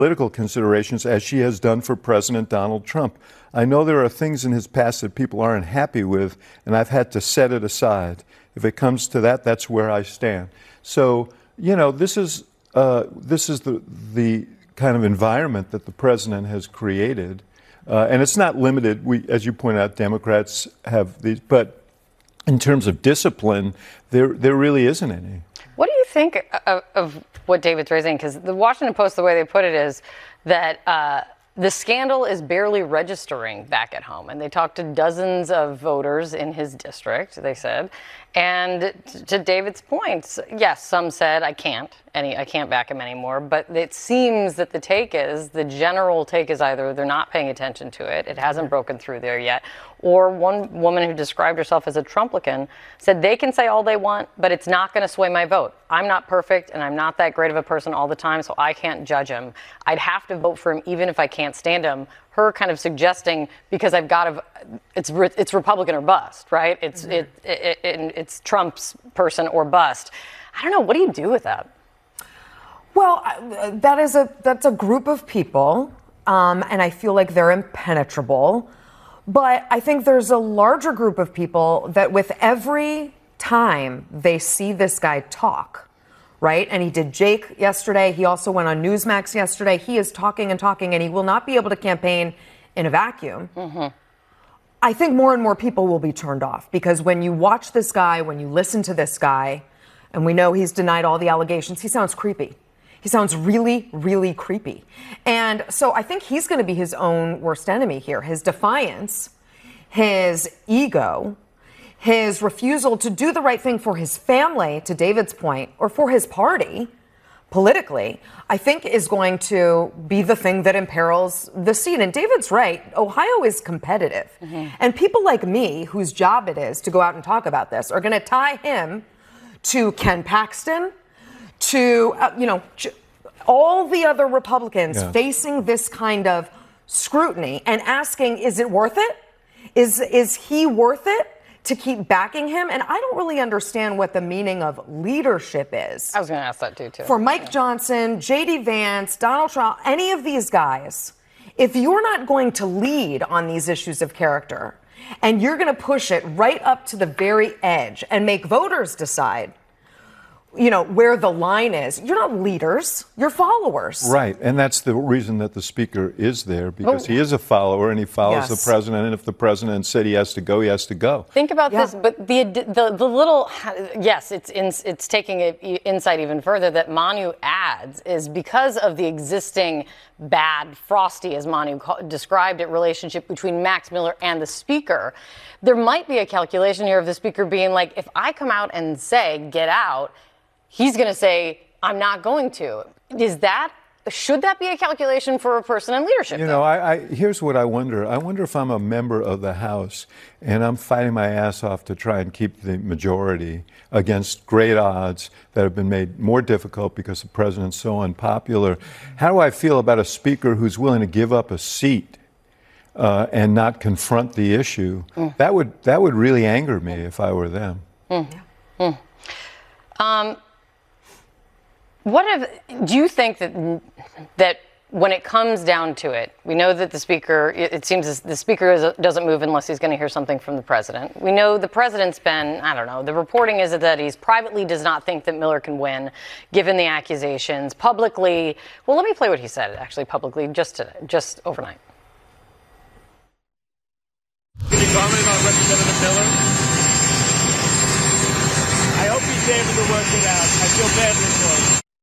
political considerations as she has done for President Donald Trump. I know there are things in his past that people aren't happy with, and I've had to set it aside. If it comes to that, that's where I stand. So, this is the kind of environment that the president has created. And it's not limited. As you point out, Democrats have these, but in terms of discipline, there really isn't any. What do you think of what David's raising? Because the Washington Post, the way they put it is that the scandal is barely registering back at home. And they talked to dozens of voters in his district, they said. And to David's points, yes, some said, I can't back him anymore. But it seems that the general take is either they're not paying attention to it, it hasn't broken through there yet, or one woman who described herself as a Trumplican said they can say all they want, but it's not going to sway my vote. I'm not perfect, and I'm not that great of a person all the time, so I can't judge him. I'd have to vote for him even if I can't stand him. Her kind of suggesting, because I've got to, it's Republican or bust, right? It's Trump's person or bust. I don't know. What do you do with that? Well, that's a group of people, and I feel like they're impenetrable. But I think there's a larger group of people that with every time they see this guy talk, right? And he did Jake yesterday. He also went on Newsmax yesterday. He is talking and talking, and he will not be able to campaign in a vacuum. Mm-hmm. I think more and more people will be turned off because when you watch this guy, when you listen to this guy, and we know he's denied all the allegations, he sounds creepy. He sounds really, really creepy. And so I think he's going to be his own worst enemy here. His defiance, his ego, his refusal to do the right thing for his family, to David's point, or for his party politically, I think is going to be the thing that imperils the seat. And David's right. Ohio is competitive. Mm-hmm. And people like me, whose job it is to go out and talk about this, are going to tie him to Ken Paxton, to, all the other Republicans facing this kind of scrutiny and asking, is it worth it? Is he worth it to keep backing him? And I don't really understand what the meaning of leadership is. I was going to ask that too. For Mike Johnson, J.D. Vance, Donald Trump, any of these guys, if you're not going to lead on these issues of character and you're going to push it right up to the very edge and make voters decide, where the line is. You're not leaders, you're followers. Right, and that's the reason that the speaker is there, because he is a follower and he follows the president, and if the president said he has to go, he has to go. Think about this, but the little, yes, it's taking it insight even further that Manu adds is because of the existing bad, frosty, as Manu described it, relationship between Max Miller and the speaker. There might be a calculation here of the speaker being like, if I come out and say, get out, he's going to say, I'm not going to. Should that be a calculation for a person in leadership? Here's what I wonder. I wonder if I'm a member of the House and I'm fighting my ass off to try and keep the majority against great odds that have been made more difficult because the president's so unpopular. How do I feel about a speaker who's willing to give up a seat and not confront the issue? That would really anger me if I were them. Do you think that when it comes down to it, we know that the speaker, it seems as the speaker doesn't move unless he's going to hear something from the president. We know the president's been, the reporting is that he's privately does not think that Miller can win, given the accusations. Publicly, well, let me play what he said, actually, publicly, just overnight. Can you comment on Representative Miller? I hope he's able to work it out. I feel badly for him.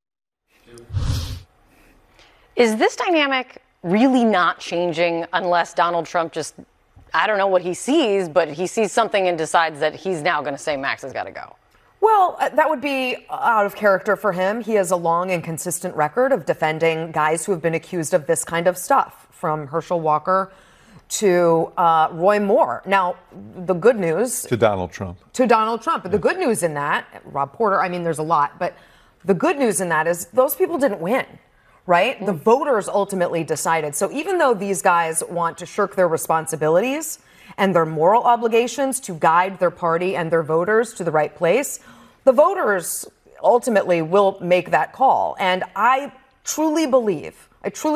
Is this dynamic really not changing unless Donald Trump just, I don't know what he sees, but he sees something and decides that he's now going to say Max has got to go? Well, that would be out of character for him. He has a long and consistent record of defending guys who have been accused of this kind of stuff, from Herschel Walker to Roy Moore. Now, the good news... To Donald Trump. But the good news in that, Rob Porter, there's a lot, but the good news in that is those people didn't win, right? The voters ultimately decided. So even though these guys want to shirk their responsibilities and their moral obligations to guide their party and their voters to the right place, the voters ultimately will make that call. And I truly believe I truly